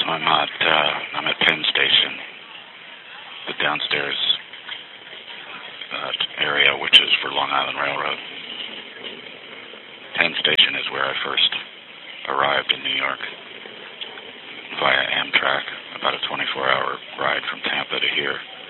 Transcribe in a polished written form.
I'm at Penn Station, the downstairs area, which is for Long Island Railroad. Penn Station is where I first arrived in New York via Amtrak, about a 24-hour ride from Tampa to here.